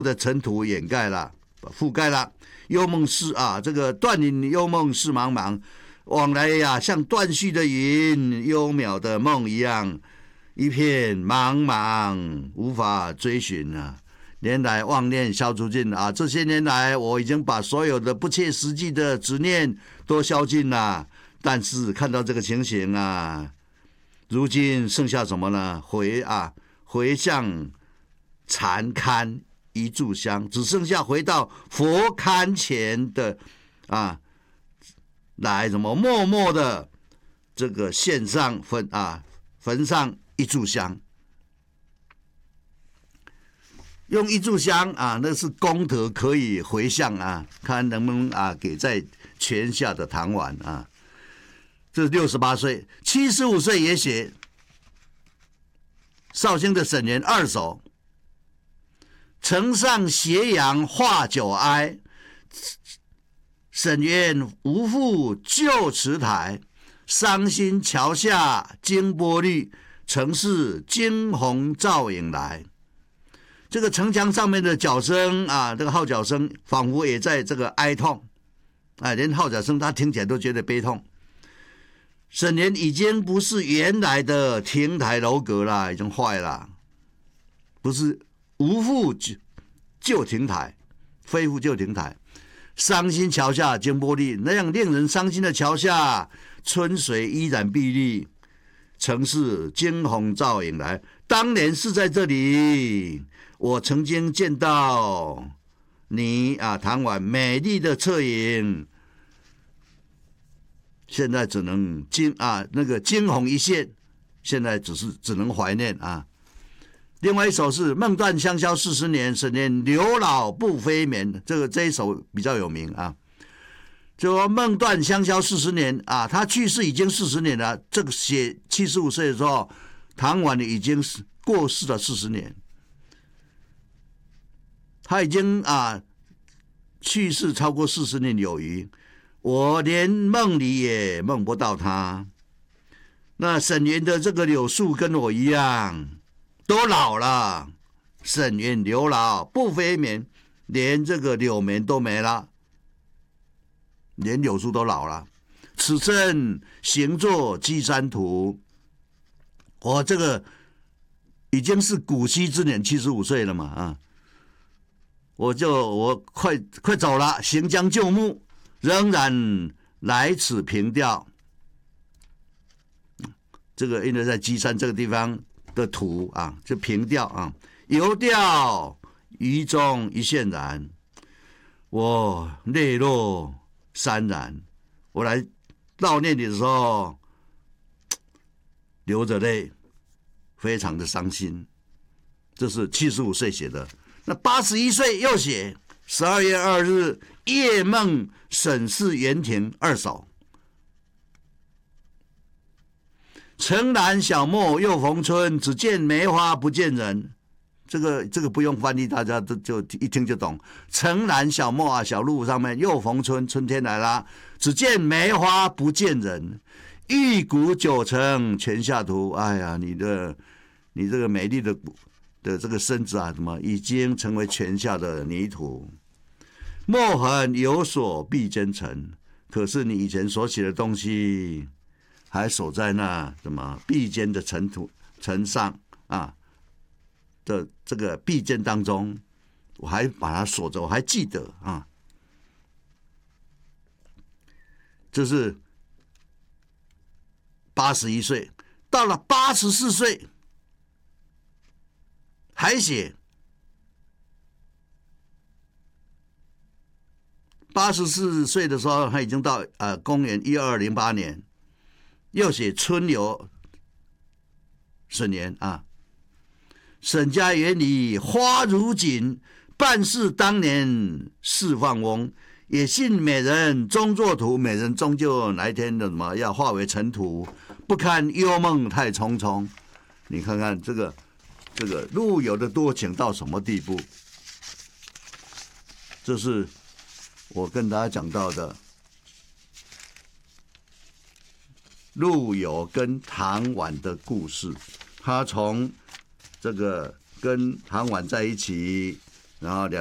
的尘土掩盖了，覆盖了。幽梦市啊，这个断云幽梦市茫茫，往来呀，像断续的云，幽渺的梦一样，一片茫茫，无法追寻啊。年来妄念消除尽啊！这些年来，我已经把所有的不切实际的执念都消尽了。但是看到这个情形啊，如今剩下什么呢？回向禅龛一炷香，只剩下回到佛龛前的来什么默默的这个献上焚上一炷香。用一炷香那是功德可以回向看能不能给在泉下的唐婉这是68岁，75岁也写绍兴的沈园二首，城上斜阳画酒哀，沈园无复旧池台，伤心桥下惊波绿，城市惊鸿照影来。这个城墙上面的角声这个号角声仿佛也在这个哀痛连号角声他听起来都觉得悲痛。沈园已经不是原来的亭台楼阁了，已经坏了，不是无复旧亭台，恢复旧亭台。伤心桥下惊波丽，那样令人伤心的桥下，春水依然碧绿，城市惊鸿照影来。当年是在这里，我曾经见到你唐婉美丽的侧影。现在只能那个惊鸿一现，现在只能怀念另外一首是梦断香消40年，沈园刘老不飞眠，这一首比较有名就说梦断香消40年他去世已经40年了。这个写75岁的时候，唐婉已经过世了40年，他已经去世超过40年有余。我连梦里也梦不到他。那沈园的这个柳树跟我一样，都老了。沈园刘老不飞眠，连这个柳棉都没了，连柳树都老了。此生行作稽山图，我这个已经是古稀之年，75岁了嘛我快走了，行将就木。仍然来此凭吊，这个因为在基山这个地方的土就凭吊游钓鱼中一线然，我泪落潸然。我来悼念你的时候，流着泪，非常的伤心。这是75岁写的。那81岁又写12月2日夜梦沈氏园亭二首。城南小陌又逢春，只见梅花不见人。这个不用翻译，大家就一听就懂。城南小陌小路上面又逢春，春天来了，只见梅花不见人。玉骨九成泉下土。哎呀，你这个美丽的这个身子怎么已经成为泉下的泥土？墨痕有所必兼尘，可是你以前所写的东西还守在那什么壁间的尘上的这个壁间当中，我还把它锁着，我还记得这是81岁，到了84岁还写。84岁的时候，他已经到公元1208年，又写春游沈园沈家园里花如锦，半是当年释放翁。也信美人终作土，美人终究哪一天的什么要化为尘土，不堪幽梦太匆匆。你看看这个陆游的多情到什么地步？这是我跟大家讲到的陆游跟唐婉的故事。他从这个跟唐婉在一起然后